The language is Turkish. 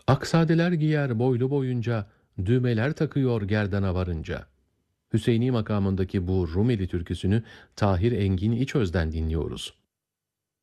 Aksadeler giyer boylu boyunca, düğmeler takıyor gerdana varınca. Hüseyini makamındaki bu Rumeli türküsünü Tahir Engin İçöz'den dinliyoruz.